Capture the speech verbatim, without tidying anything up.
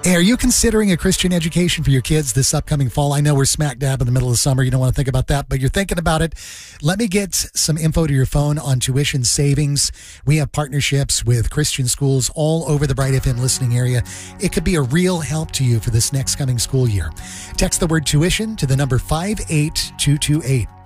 Hey, are you considering a Christian education for your kids this upcoming fall? I know we're smack dab in the middle of the summer. You don't want to think about that, but you're thinking about it. Let me get some info to your phone on tuition savings. We have partnerships with Christian schools all over the Bright F M listening area. It could be a real help to you for this next coming school year. Text the word tuition to the number five eight two two eight.